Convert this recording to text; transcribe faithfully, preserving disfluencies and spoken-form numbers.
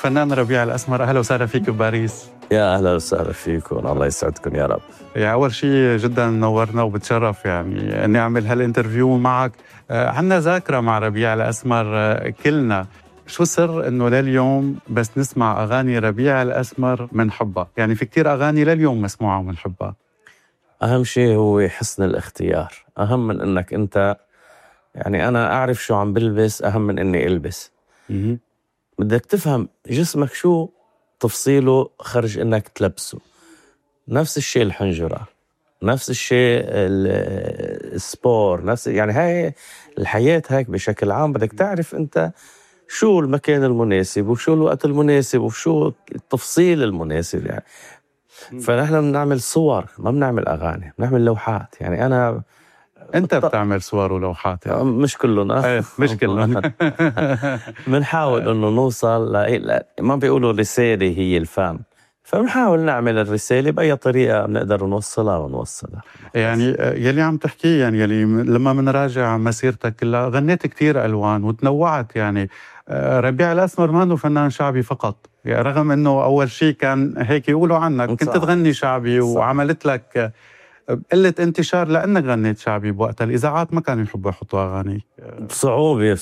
الفنان ربيع الأسمر، أهلا وسهلا فيك بباريس. يا أهلا وسهلا فيكم، الله يسعدكم يا رب. يعني أول شيء جدا نورنا وبتشرف يعني أني أعمل هالانترفيو معك. عنا ذاكرة مع ربيع الأسمر كلنا، شو سر أنه لليوم بس نسمع أغاني ربيع الأسمر منحبها؟ يعني في كتير أغاني لليوم مسموعة ومنحبها. أهم شيء هو حسن الاختيار، أهم من أنك أنت يعني أنا أعرف شو عم بلبس أهم من أني ألبس. م- بدك تفهم جسمك شو تفصيله خرج أنك تلبسه. نفس الشيء الحنجرة، نفس الشيء السبور، نفس يعني هاي الحياة هيك بشكل عام. بدك تعرف أنت شو المكان المناسب وشو الوقت المناسب وشو التفصيل المناسب يعني. فنحن بنعمل صور، ما بنعمل أغاني، بنعمل لوحات. يعني أنا أنت بتعمل صور ولوحات يعني. مش كلهم ايه مش كلهم. بنحاول إنه نوصل ل... ما بيقولوا رسالة هي الفن، فبنحاول نعمل الرسالة بأي طريقة بنقدر نوصلها ونوصلها. يعني يلي عم تحكيه، يعني يلي لما منراجع مسيرتك كلها غنيت كتير ألوان وتنوعت. يعني ربيع الأسمر ما أنه فنان شعبي فقط، يعني رغم أنه أول شيء كان هيك يقولوا عنك كنت صح. تغني شعبي، صح. وعملت لك قلة انتشار لأنك غنيت شعبي بوقتها. الإذاعات ما كانوا يحبوا يحطوا أغاني بصعوبة